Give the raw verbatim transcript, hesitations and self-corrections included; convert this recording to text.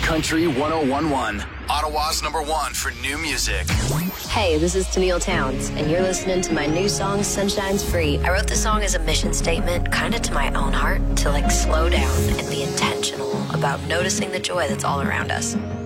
Country one oh one point one, Ottawa's number one for new music. Hey, this is Tennille Towns, and you're listening to my new song, Sunshine's Free. I wrote the song as a mission statement, kind of to my own heart, to like slow down and be intentional about noticing the joy that's all around us.